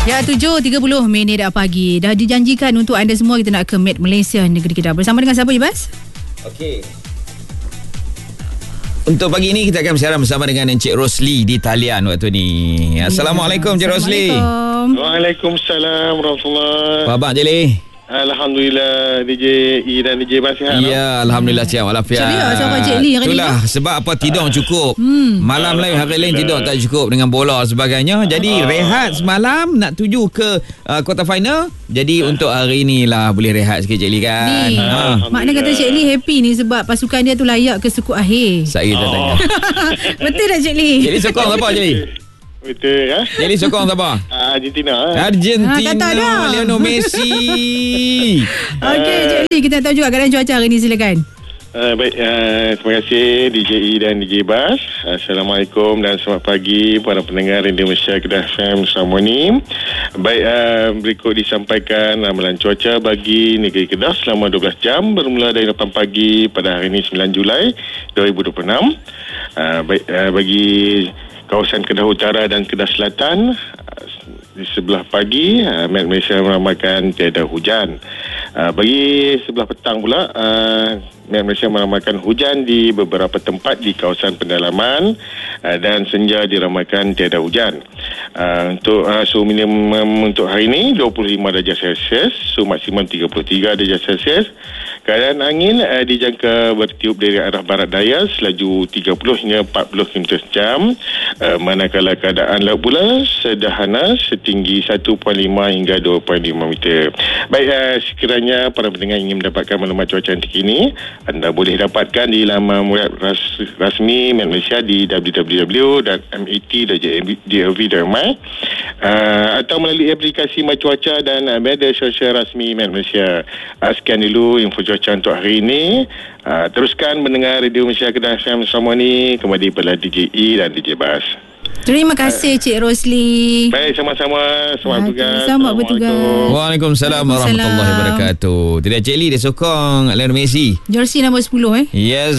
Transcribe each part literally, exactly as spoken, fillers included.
Ya, tujuh tiga puluh minit pagi. Dah dijanjikan untuk anda semua kita nak ke Met Malaysia, negeri Kedah. Bersama dengan siapa, Ibas? Okey. Untuk pagi ini kita akan bersiaran bersama dengan Encik Rosli di talian waktu ni. Assalamualaikum, Encik Rosli. Waalaikumsalam warahmatullahi. Apa khabar, Encik Li? Alhamdulillah, D J E dan D J Bas sihat. Ya, Alhamdulillah sihat walafiat. Ceria sama Encik Li hari ni. Itulah sebab apa, tidur cukup. hmm. Malam lain, hari lain tidur tak cukup dengan bola sebagainya. Jadi ah. rehat semalam nak tuju ke uh, quarter final. Jadi ah. untuk hari ni lah boleh rehat sikit, Encik Li kan. Ni, ah. makna kata Encik Li happy ni sebab pasukan dia tu layak ke suku akhir. Saya dah oh. tanya. Betul tak, Encik Li? Encik Li sokong siapa, Encik Li? Betul ya. Jadi sokong siapa? Argentina. Argentina. Ha, Lionel Messi. Okey, Encik Li, kita tahu juga keadaan cuaca hari ni, silakan. Uh, baik, uh, terima kasih D J E dan D J Bas. Assalamualaikum dan selamat pagi para pendengar Radio Malaysia Kedah F M selama ni. Baik, uh, berikut disampaikan ramalan cuaca bagi negeri Kedah selama dua belas jam bermula dari lapan pagi pada hari ini sembilan Julai dua ribu dua puluh enam. Uh, baik, uh, bagi kawasan Kedah Utara dan Kedah Selatan, di sebelah pagi Met Malaysia meramalkan tiada hujan. Bagi sebelah petang pula, Met Malaysia meramalkan hujan di beberapa tempat di kawasan pendalaman, dan senja diramalkan tiada hujan. Untuk suhu minimum untuk hari ini dua puluh lima darjah Celsius, suhu maksimum tiga puluh tiga darjah Celsius. Keadaan angin uh, dijangka bertiup dari arah barat daya selaju tiga puluh hingga empat puluh kilometer sejam. Uh, manakala keadaan laut pula sederhana setinggi satu perpuluhan lima hingga dua perpuluhan lima meter. Baik, uh, sekiranya para pendengar ingin mendapatkan maklumat cuaca terkini, anda boleh dapatkan di laman web ras- rasmi Met Malaysia di w w w dot met dot gov dot my uh, atau melalui aplikasi My Cuaca dan uh, media sosial rasmi Met Malaysia. Uh, sekian dulu info cuaca untuk hari ini. Uh, teruskan mendengar Radio Malaysia Kedah F M selama ni. Kembali pada D J E dan D J Bas. Terima kasih, Cik Rosli. Baik, sama-sama. Selamat bertugas. Selamat bertugas. Waalaikumsalam warahmatullahi wabarakatuh. Tidak, Cik Li dia sokong Lionel Messi. Jersey nombor sepuluh eh. Yes.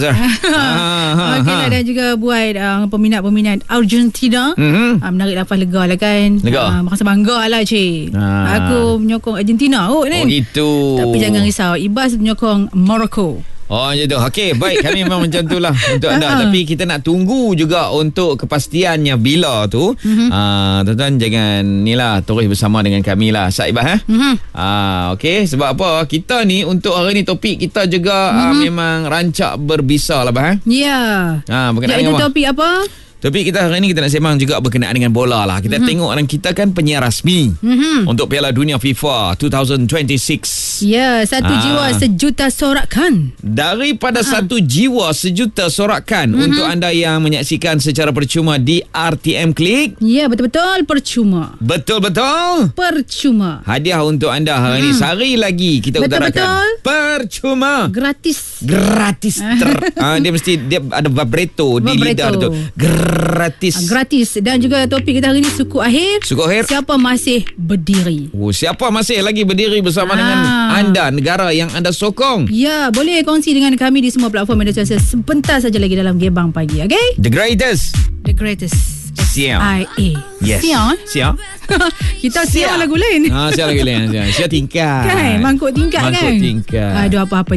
Okey lah, dan juga buat uh, peminat-peminat Argentina. Mm-hmm. Uh, menarik nafas lega lah kan. Lega. Uh, merasa bangga lah, Cik. Ah. Aku menyokong Argentina kot ni. Oh gitu. Tapi jangan risau, Ibas menyokong Morocco. Oh macam tu. Okey, baik, kami memang macam itulah untuk anda. Tapi kita nak tunggu juga untuk kepastiannya bila tu. Mm-hmm. Uh, tuan-tuan jangan ni lah, terus bersama dengan kami lah, Saibah eh. Mm-hmm. Uh, Okey, sebab apa? Kita ni untuk hari ni topik kita juga mm-hmm. uh, memang rancak berbisa lah bah. Eh? Ya. Ha, berkenaan Iaitu dengan topik apa? Topik kita hari ni kita nak sembang juga berkenaan dengan bola lah. Kita mm-hmm. tengok dan kita kan penyiar rasmi mm-hmm. untuk Piala Dunia FIFA dua ribu dua puluh enam. Ya, satu ah. jiwa sejuta sorakan. Daripada ah. satu jiwa sejuta sorakan mm-hmm. untuk anda yang menyaksikan secara percuma di R T M Klik. Ya, betul-betul percuma. Betul-betul percuma. Hadiah untuk anda hari mm. ni. Sehari lagi kita betul-betul utarakan. Percuma. Gratis. Gratis. Ter- ah, dia mesti dia ada vibrato, vibrato di lidah tu. Gratis. Gratis. Dan juga topik kita hari ni suku akhir. Suku akhir. Siapa masih berdiri? Oh, siapa masih lagi berdiri bersama ah. dengan anda, negara yang anda sokong? Ya, boleh kongsi dengan kami di semua platform media sosial sebentar saja lagi dalam Gebang Pagi, okay? The greatest. The greatest. Siang. I A. Yes. Siang. Siang. Kita siang lagu lain. Ha, siang lagu lain. Siang tingkat. Kan, mangkuk tingkat mangkuk kan. Mangkuk tingkat. Aduh, apa-apa